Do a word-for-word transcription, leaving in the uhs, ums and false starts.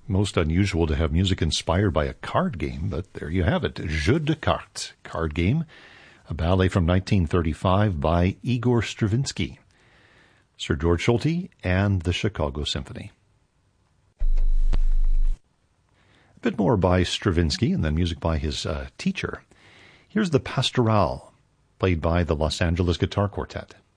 Most unusual to have music inspired by a card game, but there you have it. Jeu de cartes, card game, a ballet from nineteen thirty-five by Igor Stravinsky, Sir George Solti, and the Chicago Symphony. A bit more by Stravinsky, and then music by his uh, teacher. Here's the Pastoral, played by the Los Angeles Guitar Quartet.